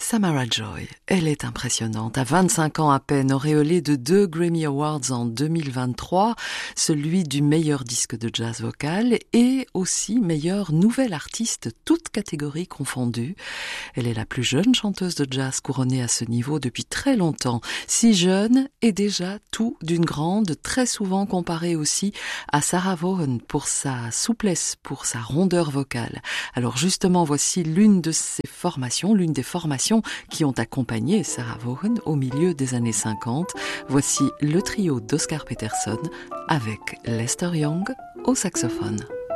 Samara Joy, elle est impressionnante. À 25 ans à peine, auréolée de 2 Grammy Awards en 2023, celui du meilleur disque de jazz vocal et aussi meilleur nouvel artiste, toutes catégories confondues. Elle est la plus jeune chanteuse de jazz couronnée à ce niveau depuis très longtemps. Si jeune et déjà tout d'une grande, très souvent comparée aussi à Sarah Vaughan pour sa souplesse, pour sa rondeur vocale. Alors justement, voici l'une des formations qui ont accompagné Sarah Vaughan au milieu des années 50. Voici le trio d'Oscar Peterson avec Lester Young au saxophone.